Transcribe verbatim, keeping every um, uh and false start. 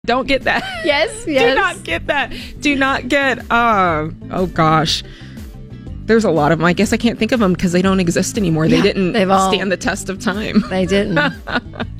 Don't get that. Yes, yes. Do not get that. Do not get, uh, oh gosh. There's a lot of them. I guess I can't think of them because they don't exist anymore. Yeah, they didn't they've all- stand the test of time. They didn't.